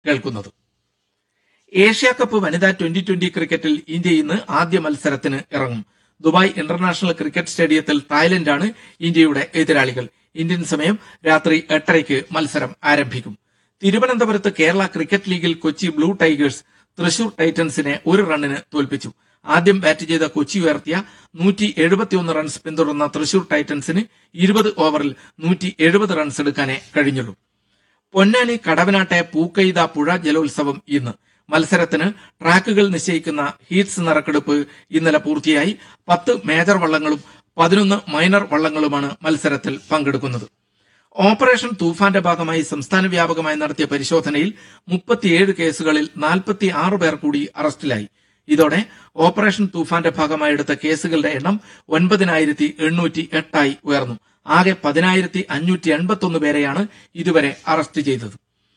കേൾക്കുന്നത്. Asia cup വനിതാ twenty ക്രിക്കറ്റിൽ ഇന്ത്യ ഇന്ന് ആദ്യ മത്സരത്തിന് ഇറങ്ങും. ദുബായ് ഇന്റർനാഷണൽ ക്രിക്കറ്റ് സ്റ്റേഡിയത്തിൽ തായ്ലൻഡാണ് ഇന്ത്യയുടെ എതിരാളികൾ. ഇന്ത്യൻ സമയം രാത്രി 8:30 മത്സരം ആരംഭിക്കും. തിരുവനന്തപുരത്ത് കേരള ക്രിക്കറ്റ് ലീഗിൽ കൊച്ചി ബ്ലൂ ടൈഗേഴ്സ് തൃശൂർ ടൈറ്റൻസിനെ 1 റണ്ണിന് തോൽപ്പിച്ചു. ആദ്യം ബാറ്റ് ചെയ്ത കൊച്ചി ഉയർത്തിയ 171 റൺസ് പിന്തുടർന്ന തൃശൂർ ടൈറ്റൻസിന് 20 ഓവറിൽ 170 റൺസ് എടുക്കാനേ കഴിഞ്ഞുള്ളൂ. പൊന്നാനി കടവനാട്ടെ പൂക്കൈത പുഴ ജലോത്സവം ഇന്ന്. മത്സരത്തിന് ട്രാക്കുകൾ നിശ്ചയിക്കുന്ന ഹീറ്റ്സ് നറുക്കെടുപ്പ് ഇന്നലെ പൂർത്തിയായി. 10 മേജർ വള്ളങ്ങളും 11 മൈനർ വള്ളങ്ങളുമാണ് മത്സരത്തിൽ പങ്കെടുക്കുന്നത്. ഓപ്പറേഷൻ തൂഫാന്റെ ഭാഗമായി സംസ്ഥാന വ്യാപകമായി നടത്തിയ പരിശോധനയിൽ 37 കേസുകളിൽ 46 പേർ കൂടി അറസ്റ്റിലായി. ഇതോടെ ഓപ്പറേഷൻ തൂഫാന്റെ ഭാഗമായി എടുത്ത കേസുകളുടെ എണ്ണം 9808 ഉയർന്നു. ആകെ 10581 പേരെയാണ് ഇതുവരെ അറസ്റ്റ് ചെയ്തത്.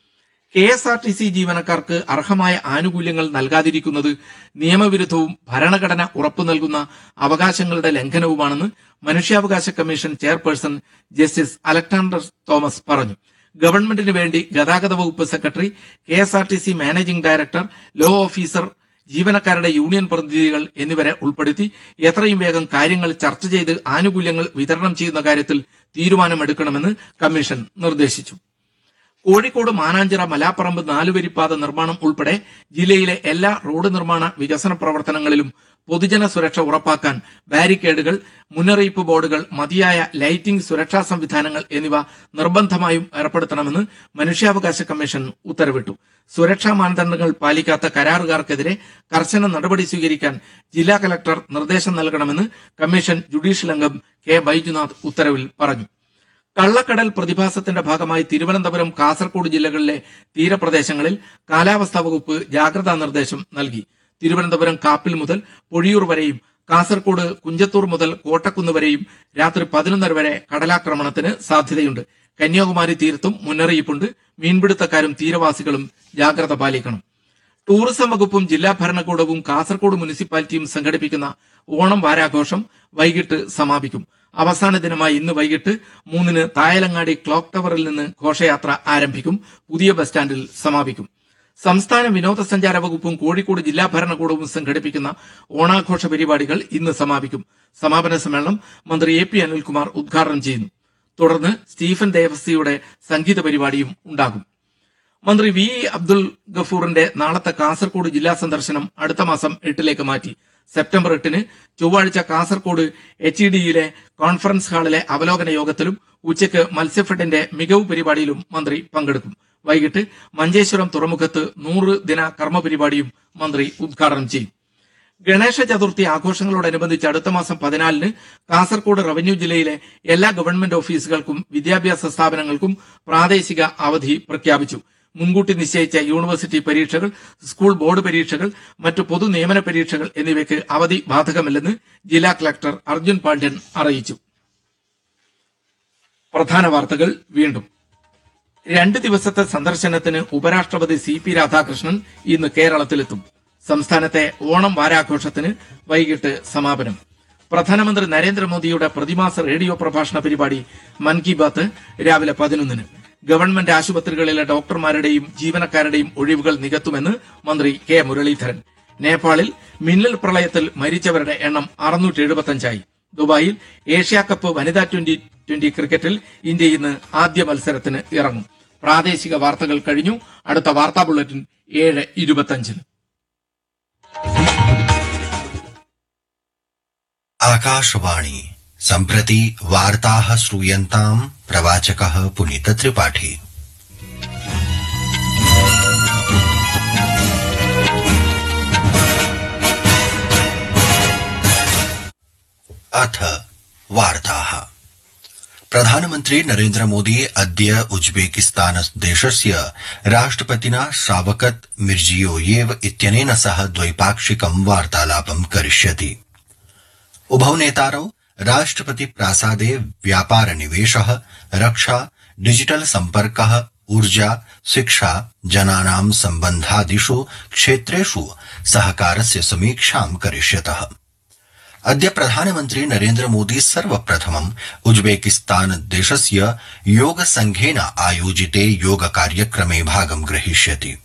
KSRTC ജീവനക്കാർക്ക് അർഹമായ ആനുകൂല്യങ്ങൾ നൽകാതിരിക്കുന്നത് നിയമവിരുദ്ധവും ഭരണഘടന ഉറപ്പു നൽകുന്ന അവകാശങ്ങളുടെ ലംഘനവുമാണെന്ന് മനുഷ്യാവകാശ commission chairperson justice Alexander Thomas പറഞ്ഞു. ഗവൺമെന്റിന് വേണ്ടി ഗതാഗത വകുപ്പ് secretary, KSRTC managing director, law officer, ജീവനക്കാരുടെ യൂണിയൻ പ്രതിനിധികൾ എന്നിവരെ ഉൾപ്പെടുത്തി എത്രയും വേഗം കാര്യങ്ങൾ ചർച്ച ചെയ്ത് ആനുകൂല്യങ്ങൾ വിതരണം ചെയ്യുന്ന കാര്യത്തിൽ തീരുമാനമെടുക്കണമെന്ന് കമ്മീഷൻ നിർദ്ദേശിച്ചു. കോഴിക്കോട് മാനാഞ്ചിറ മലാപ്പറമ്പ് 4-വരിപ്പാത നിർമ്മാണം ഉൾപ്പെടെ ജില്ലയിലെ എല്ലാ റോഡ് നിർമ്മാണ വികസന പ്രവർത്തനങ്ങളിലും പൊതുജന സുരക്ഷ ഉറപ്പാക്കാൻ ബാരിക്കേഡുകൾ, മുന്നറിയിപ്പ് ബോർഡുകൾ, മതിയായ ലൈറ്റിംഗ്, സുരക്ഷാ സംവിധാനങ്ങൾ എന്നിവ നിർബന്ധമായും ഏർപ്പെടുത്തണമെന്ന് മനുഷ്യാവകാശ കമ്മീഷൻ ഉത്തരവിട്ടു. സുരക്ഷാ മാനദണ്ഡങ്ങൾ പാലിക്കാത്ത കരാറുകാർക്കെതിരെ കർശന നടപടി സ്വീകരിക്കാൻ ജില്ലാ കലക്ടർ നിർദ്ദേശം നൽകണമെന്ന് കമ്മീഷൻ ജുഡീഷ്യൽ അംഗം കെ ബൈജുനാഥ് ഉത്തരവിൽ പറഞ്ഞു. കള്ളക്കടൽ പ്രതിഭാസത്തിന്റെ ഭാഗമായി തിരുവനന്തപുരം, കാസർഗോഡ് ജില്ലകളിലെ തീരപ്രദേശങ്ങളിൽ കാലാവസ്ഥാ വകുപ്പ് ജാഗ്രതാ നിർദ്ദേശം നൽകി. തിരുവനന്തപുരം കാപ്പിൽ മുതൽ പൊഴിയൂർ വരെയും കാസർഗോഡ് കുഞ്ചത്തൂർ മുതൽ കോട്ടക്കുന്ന് വരെയും രാത്രി 11:30 വരെ കടലാക്രമണത്തിന് സാധ്യതയുണ്ട്. കന്യാകുമാരി തീരത്തും മുന്നറിയിപ്പുണ്ട്. മീൻപിടുത്തക്കാരും തീരവാസികളും ജാഗ്രത പാലിക്കണം. ടൂറിസം വകുപ്പും ജില്ലാ ഭരണകൂടവും കാസർഗോഡ് മുനിസിപ്പാലിറ്റിയും സംഘടിപ്പിക്കുന്ന ഓണം വാരാഘോഷം വൈകിട്ട് സമാപിക്കും. അവസാന ദിനമായി ഇന്ന് വൈകിട്ട് 3-ന് തായലങ്ങാടി ക്ലോക്ക് ടവറിൽ നിന്ന് ഘോഷയാത്ര ആരംഭിക്കും. പുതിയ ബസ് സ്റ്റാൻഡിൽ സമാപിക്കും. സംസ്ഥാന വിനോദസഞ്ചാര വകുപ്പും കോഴിക്കോട് ജില്ലാ ഭരണകൂടവും സംഘടിപ്പിക്കുന്ന ഓണാഘോഷ പരിപാടികൾ ഇന്ന് സമാപിക്കും. സമാപന സമ്മേളനം മന്ത്രി AP അനിൽകുമാർ ഉദ്ഘാടനം ചെയ്യുന്നു. തുടർന്ന് സ്റ്റീഫൻ ദേവസിയുടെ സംഗീത പരിപാടിയും ഉണ്ടാകും. മന്ത്രി VE അബ്ദുൽ ഗഫൂറിന്റെ നാളത്തെ കാസർഗോഡ് ജില്ലാ സന്ദർശനം അടുത്ത മാസം 8-ലേക്ക് മാറ്റി. സെപ്റ്റംബർ 8-ന് ചൊവ്വാഴ്ച കാസർഗോഡ് HED-യിലെ കോൺഫറൻസ് ഹാളിലെ അവലോകന യോഗത്തിലും ഉച്ചയ്ക്ക് മത്സ്യഫെഡിന്റെ മികവ് പരിപാടിയിലും മന്ത്രി പങ്കെടുക്കും. വൈകിട്ട് മഞ്ചേശ്വരം തുറമുഖത്ത് 100 ദിന കർമ്മ പരിപാടിയും മന്ത്രി ഉദ്ഘാടനം ചെയ്യും. ഗണേശ ചതുർത്ഥി ആഘോഷങ്ങളോടനുബന്ധിച്ച് അടുത്ത മാസം 14-ന് കാസർഗോഡ് റവന്യൂ ജില്ലയിലെ എല്ലാ ഗവൺമെന്റ് ഓഫീസുകൾക്കും വിദ്യാഭ്യാസ സ്ഥാപനങ്ങൾക്കും പ്രാദേശിക അവധി പ്രഖ്യാപിച്ചു. മുൻകൂട്ടി നിശ്ചയിച്ച യൂണിവേഴ്സിറ്റി പരീക്ഷകൾ, സ്കൂൾ ബോർഡ് പരീക്ഷകൾ, മറ്റു പൊതു നിയമന പരീക്ഷകൾ എന്നിവയ്ക്ക് അവധി ബാധകമല്ലെന്ന് ജില്ലാ കളക്ടർ അർജുൻ പാണ്ഡ്യൻ അറിയിച്ചു. പ്രധാന വാർത്തകൾ വീണ്ടും. 2 ദിവസത്തെ സന്ദർശനത്തിന് ഉപരാഷ്ട്രപതി CP രാധാകൃഷ്ണൻ ഇന്ന് കേരളത്തിലെത്തും. സംസ്ഥാനത്തെ ഓണം വാരാഘോഷത്തിന് വൈകിട്ട് സമാപനം. പ്രധാനമന്ത്രി നരേന്ദ്രമോദിയുടെ പ്രതിമാസ റേഡിയോ പ്രഭാഷണ പരിപാടി മൻ കി ബാത്ത് രാവിലെ 11-ന്. ഗവൺമെന്റ് ആശുപത്രികളിലെ ഡോക്ടർമാരുടെയും ജീവനക്കാരുടെയും ഒഴിവുകൾ നികത്തുമെന്ന് മന്ത്രി കെ മുരളീധരൻ. നേപ്പാളിൽ മിന്നൽ പ്രളയത്തിൽ മരിച്ചവരുടെ എണ്ണം 675 ദുബായിൽ ഏഷ്യ കപ്പ് വനിതാ ട്വന്റി ക്രിക്കറ്റിൽ ഇന്ത്യ ഇന്ന് ആദ്യ മത്സരത്തിന് ഇറങ്ങും. പ്രാദേശിക വാർത്തകൾ കഴിഞ്ഞു. അടുത്ത വാർത്താ ബുള്ളറ്റിൻ 7:25. आकाशवाणी सम्प्रति वार्ताः श्रूयन्ताम् प्रवाचकः पुनीत त्रिपाठी। अथ वार्ताः। प्रधानमन्त्री नरेन्द्र मोदी अद्य उज्बेकिस्तान देशस्य राष्ट्रपतिना शावकत मिर्जियोयेव इत्यनेन सह द्वैपाक्षिकं वार्तालापं करिष्यति। उभौ नेतारौ राष्ट्रपति प्रासादे व्यापार निवेशः, रक्षा, डिजिटल सम्पर्कः, ऊर्जा, शिक्षा, जनानां सम्बन्धादिषु क्षेत्रेषु सहकारस्य समीक्षां करिष्यतः। अद्य प्रधानमन्त्री नरेन्द्र मोदी सर्वप्रथमम् उज्बेकिस्तान देशस्य योग संघेन आयोजिते योग कार्यक्रमे भागं ग्रहीष्यति।